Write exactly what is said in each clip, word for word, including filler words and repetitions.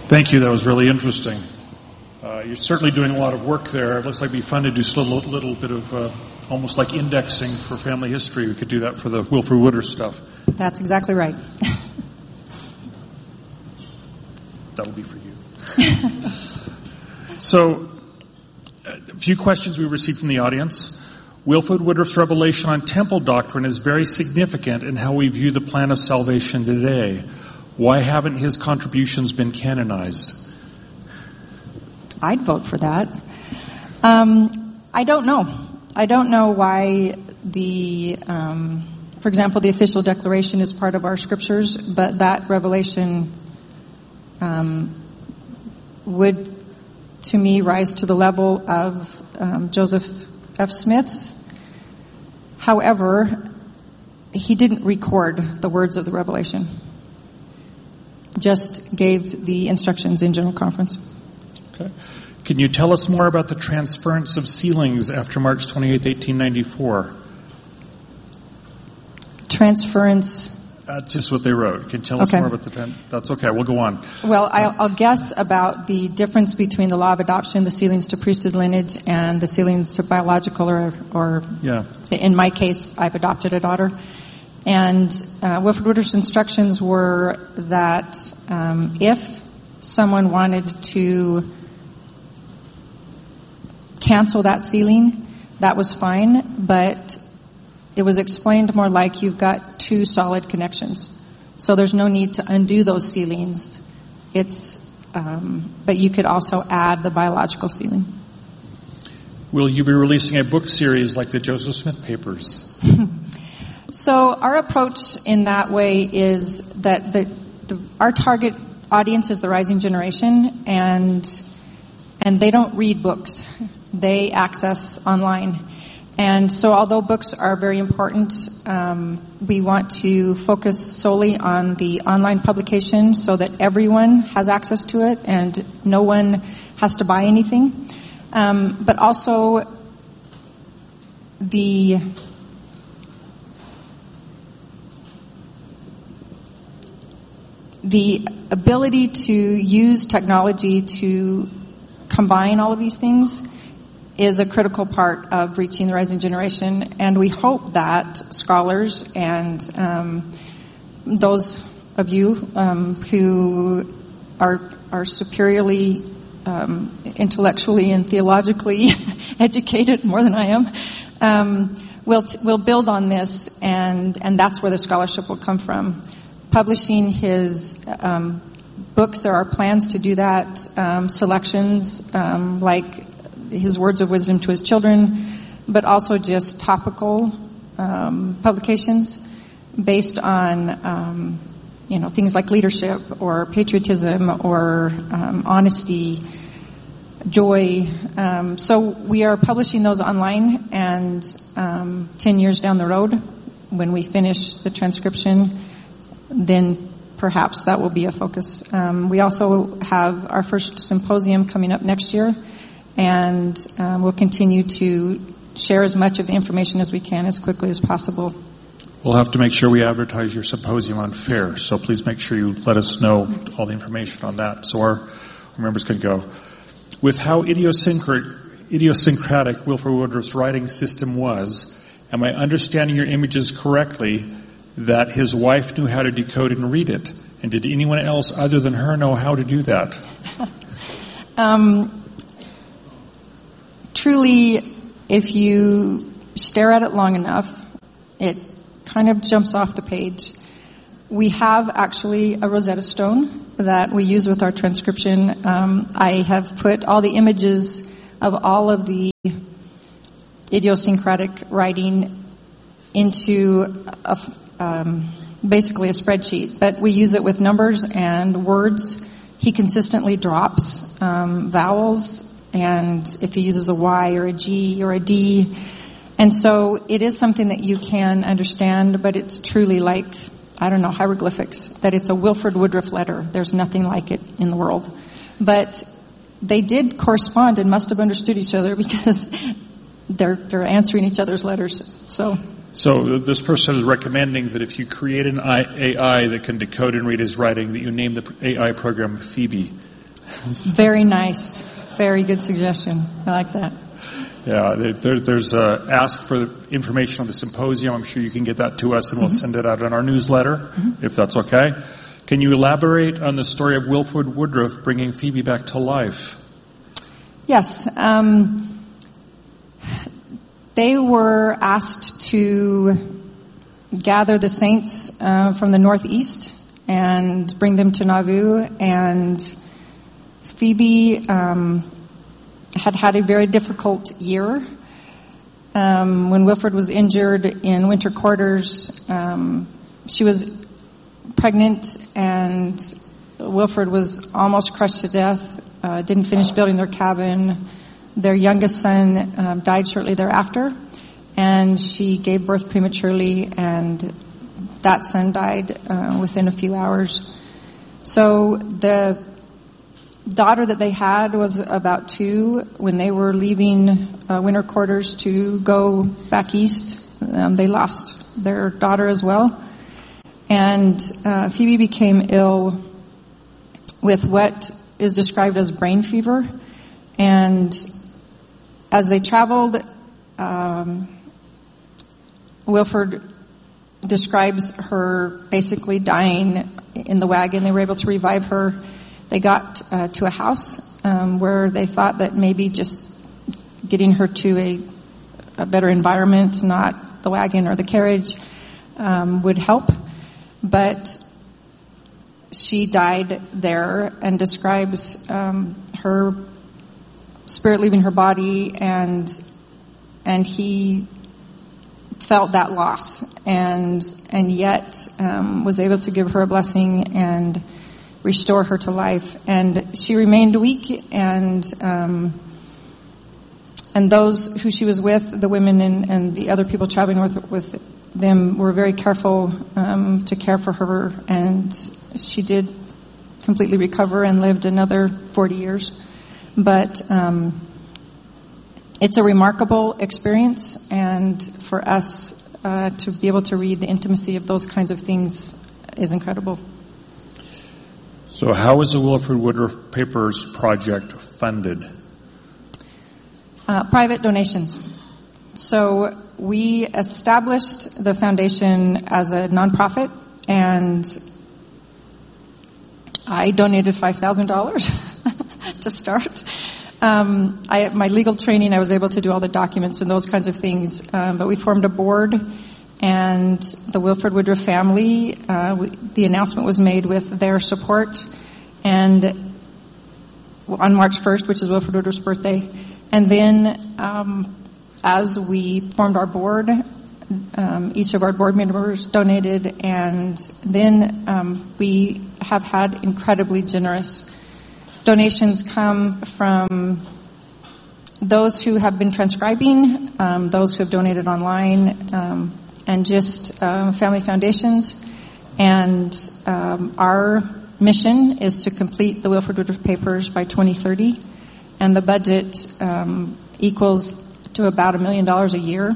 Thank you. That was really interesting. Uh, you're certainly doing a lot of work there. It looks like it'd be fun to do a little, little bit of uh, almost like indexing for family history. We could do that for the Wilford Woodruff stuff. That's exactly right. That'll be for you. So, a few questions we received from the audience. Wilford Woodruff's revelation on temple doctrine is very significant in how we view the plan of salvation today. Why haven't his contributions been canonized? I'd vote for that. Um, I don't know. I don't know why the, um, for example, the official declaration is part of our scriptures, but that revelation um, would, to me, rise to the level of um, Joseph F. Smith's. However, he didn't record the words of the revelation. Just gave the instructions in General Conference. Okay. Can you tell us more about the transference of sealings after March twenty-eighth, eighteen ninety-four? Transference? Uh, just what they wrote. Can you tell us okay. more about the... Tran- That's okay. We'll go on. Well, I'll, I'll guess about the difference between the law of adoption, the sealings to priesthood lineage, and the sealings to biological or... or yeah. In my case, I've adopted a daughter. And uh, Wilford Woodruff's instructions were that um, if someone wanted to cancel that sealing, that was fine, but it was explained more like you've got two solid connections. So there's no need to undo those sealings. It's, um, but you could also add the biological sealing. Will you be releasing a book series like the Joseph Smith Papers? So our approach in that way is that the, the our target audience is the rising generation, and and they don't read books. They access online. And so although books are very important, um, we want to focus solely on the online publication so that everyone has access to it and no one has to buy anything. Um, but also the the ability to use technology to combine all of these things is a critical part of reaching the rising generation, and we hope that scholars and um, those of you um, who are are superiorly um, intellectually and theologically educated, more than I am, um, will will build on this, and and that's where the scholarship will come from. Publishing his um, books, there are plans to do that. Um, selections um, like his words of wisdom to his children, but also just topical um, publications based on, um, you know, things like leadership or patriotism or um, honesty, joy. Um, so we are publishing those online, and um, ten years down the road, when we finish the transcription, then perhaps that will be a focus. Um, we also have our first symposium coming up next year, and um, we'll continue to share as much of the information as we can as quickly as possible. We'll have to make sure we advertise your symposium on FAIR, so please make sure you let us know all the information on that so our members can go. With how idiosyncratic, idiosyncratic Wilford Woodruff's writing system was, am I understanding your images correctly that his wife knew how to decode and read it? And did anyone else other than her know how to do that? um, truly, if you stare at it long enough, it kind of jumps off the page. We have actually a Rosetta Stone that we use with our transcription. Um, I have put all the images of all of the idiosyncratic writing into a, um, basically a spreadsheet, but we use it with numbers and words. He consistently drops um, vowels, and if he uses a Y or a G or a D. And so it is something that you can understand, but it's truly like, I don't know, hieroglyphics, that it's a Wilford Woodruff letter. There's nothing like it in the world. But they did correspond and must have understood each other because they're they're answering each other's letters. So So this person is recommending that if you create an A I that can decode and read his writing, that you name the A I program Phoebe. Very nice. Very good suggestion. I like that. Yeah, there, there's a ask for information on the symposium. I'm sure you can get that to us, and we'll mm-hmm. send it out in our newsletter, mm-hmm. if that's okay. Can you elaborate on the story of Wilford Woodruff bringing Phoebe back to life? Yes. Um, they were asked to gather the saints uh, from the northeast and bring them to Nauvoo, and Phoebe um, had had a very difficult year. Um, when Wilford was injured in winter quarters, um, she was pregnant, and Wilford was almost crushed to death, uh, didn't finish building their cabin. Their youngest son um, died shortly thereafter, and she gave birth prematurely, and that son died uh, within a few hours. So the daughter that they had was about two when they were leaving uh, winter quarters to go back east. Um, they lost their daughter as well. And uh, Phoebe became ill with what is described as brain fever. And as they traveled, um, Wilford describes her basically dying in the wagon. They were able to revive her. They got uh, to a house um, where they thought that maybe just getting her to a, a better environment, not the wagon or the carriage, um, would help. But she died there, and describes um, her spirit leaving her body, and and he felt that loss, and and yet um, was able to give her a blessing and restore her to life. And she remained weak, and um, and those who she was with, the women and, and the other people traveling with with them, were very careful um, to care for her, and she did completely recover and lived another forty years. But um, it's a remarkable experience, and for us uh, to be able to read the intimacy of those kinds of things is incredible. So how is the Wilford Woodruff Papers project funded? Uh, private donations. So we established the foundation as a nonprofit, and I donated five thousand dollars to start. Um, I, my legal training, I was able to do all the documents and those kinds of things. Um, but we formed a board, and the Wilford Woodruff family, uh, we, the announcement was made with their support, and on March first, which is Wilford Woodruff's birthday. And then um, as we formed our board, um, each of our board members donated, and then um, we have had incredibly generous donations come from those who have been transcribing, um, those who have donated online, um, and just uh, family foundations. And um, our mission is to complete the Wilford Woodruff Papers by twenty thirty, and the budget um, equals to about a million dollars a year.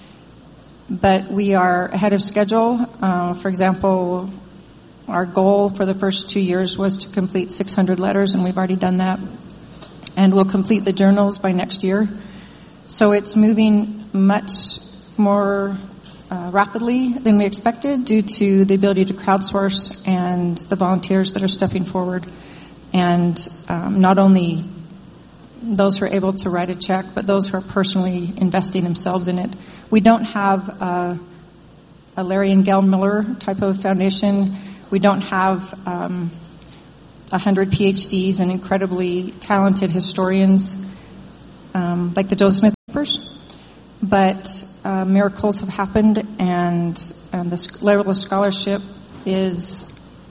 But we are ahead of schedule. Uh, for example, our goal for the first two years was to complete six hundred letters, and we've already done that. And we'll complete the journals by next year. So it's moving much more uh, rapidly than we expected, due to the ability to crowdsource and the volunteers that are stepping forward. And um, not only those who are able to write a check, but those who are personally investing themselves in it. We don't have a, a Larry and Gail Miller type of foundation. We don't have um, one hundred P H Ds and incredibly talented historians um, like the Joseph Smith Papers. But uh, miracles have happened, and, and the level of scholarship is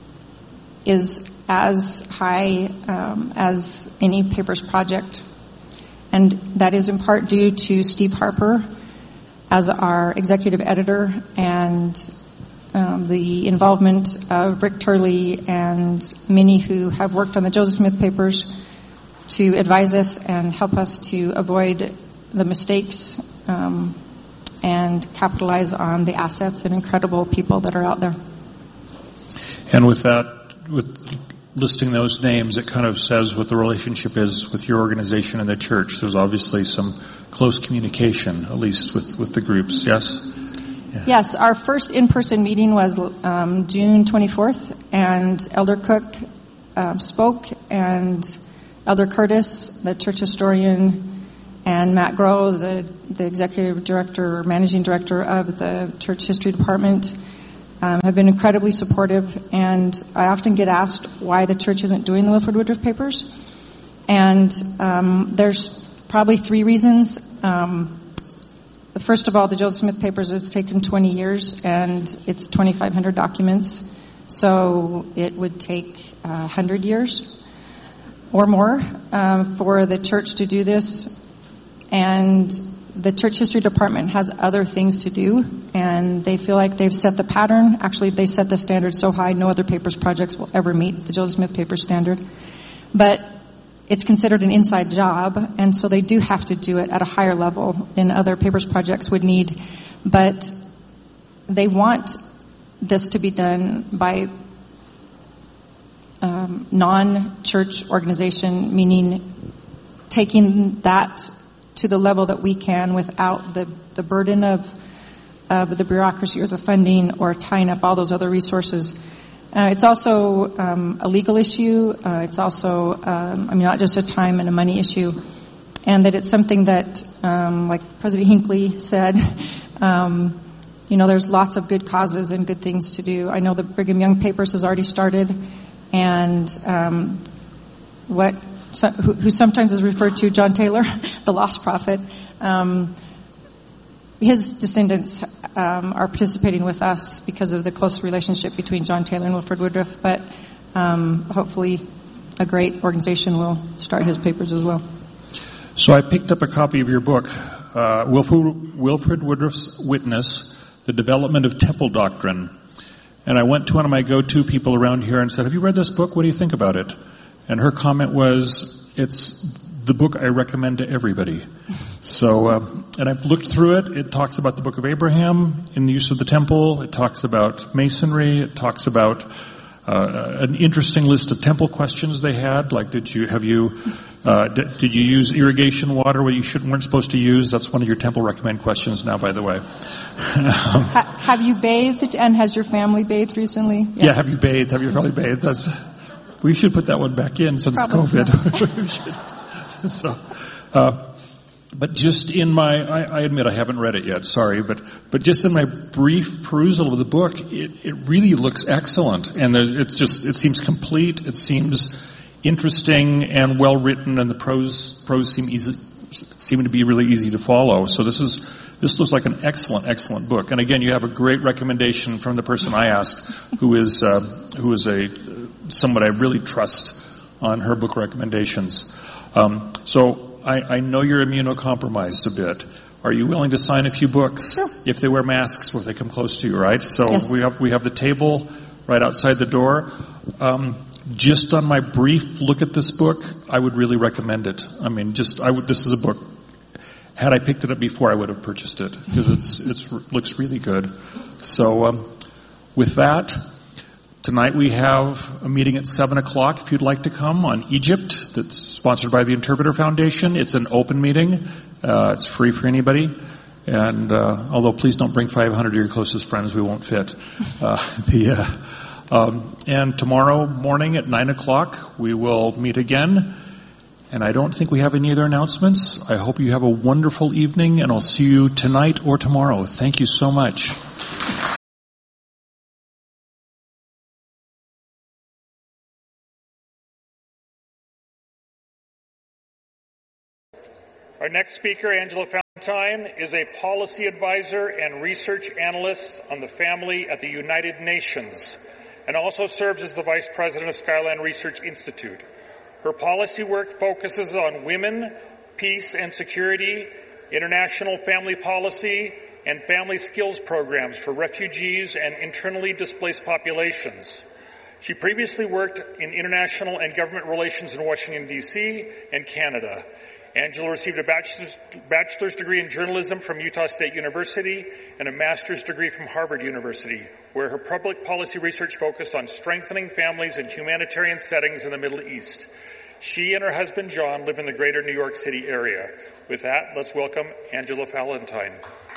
is as high um, as any papers project. And that is in part due to Steve Harper as our executive editor, and um, the involvement of Rick Turley and many who have worked on the Joseph Smith Papers to advise us and help us to avoid the mistakes um, and capitalize on the assets and incredible people that are out there. And with that, with listing those names, it kind of says what the relationship is with your organization and the church. There's obviously some close communication, at least with, with the groups, yes? Yeah. Yes, our first in-person meeting was um, June twenty-fourth, and Elder Cook uh, spoke, and Elder Curtis, the church historian, and Matt Groh, the, the executive director or managing director of the church history department, um, have been incredibly supportive. And I often get asked why the church isn't doing the Wilford Woodruff papers. And um, there's probably three reasons. Um, first of all, the Joseph Smith papers, it's taken twenty years, and it's twenty-five hundred documents. So it would take uh, one hundred years or more um, for the church to do this. And the church history department has other things to do, and they feel like they've set the pattern. Actually, they set the standard so high, no other papers projects will ever meet the Joseph Smith paper standard. But it's considered an inside job, and so they do have to do it at a higher level than other papers projects would need. But they want this to be done by um, non-church organization, meaning taking that to the level that we can without the, the burden of, of the bureaucracy or the funding or tying up all those other resources. Uh, it's also um, a legal issue. Uh, it's also, um, I mean, not just a time and a money issue. And that it's something that, um, like President Hinckley said, um, you know, there's lots of good causes and good things to do. I know the Brigham Young Papers has already started, and um, what so, who, who sometimes is referred to, John Taylor, the lost prophet, um, his descendants um, are participating with us because of the close relationship between John Taylor and Wilford Woodruff. But um, hopefully, a great organization will start his papers as well. So I picked up a copy of your book, uh, Wilford, Wilford Woodruff's Witness: The Development of Temple Doctrine. And I went to one of my go-to people around here and said, "Have you read this book? What do you think about it?" And her comment was, "It's the book I recommend to everybody." So, uh, and I've looked through it. It talks about the Book of Abraham in the use of the temple. It talks about masonry. It talks about uh, an interesting list of temple questions they had. Like, did you have you uh, did, did you use irrigation water where you shouldn't weren't supposed to use? That's one of your temple recommend questions now, by the way. ha- have you bathed, and has your family bathed recently? Yeah, yeah have you bathed? Have your family bathed? That's. We should put that one back in since Probably COVID. We should. So, uh, but just in my, I, I admit I haven't read it yet, sorry, but, but just in my brief perusal of the book, it, it really looks excellent. And it just, it seems complete, it seems interesting and well written, and the prose, prose seem easy, seem to be really easy to follow. So this is, this looks like an excellent, excellent book. And again, you have a great recommendation from the person I asked, who is, uh, who is a, someone I really trust on her book recommendations. Um, so I, I know you're immunocompromised a bit. Are you willing to sign a few books Sure. if they wear masks or if they come close to you, right? So Yes. we have we have the table right outside the door. Um, just on my brief look at this book, I would really recommend it. I mean, just I would. This is a book. Had I picked it up before, I would have purchased it because it's it's looks really good. So um, with that. Tonight we have a meeting at seven o'clock if you'd like to come on Egypt that's sponsored by the Interpreter Foundation. It's an open meeting. Uh, it's free for anybody. And uh, although please don't bring five hundred of your closest friends, we won't fit. Uh, the, uh, um, and tomorrow morning at nine o'clock we will meet again. And I don't think we have any other announcements. I hope you have a wonderful evening, and I'll see you tonight or tomorrow. Thank you so much. Our next speaker, Angela Valentine, is a policy advisor and research analyst on the family at the United Nations, and also serves as the vice president of Skyland Research Institute. Her policy work focuses on women, peace and security, international family policy, and family skills programs for refugees and internally displaced populations. She previously worked in international and government relations in Washington, D C and Canada. Angela received a bachelor's, bachelor's degree in journalism from Utah State University and a master's degree from Harvard University, where her public policy research focused on strengthening families in humanitarian settings in the Middle East. She and her husband John live in the greater New York City area. With that, let's welcome Angela Valentine.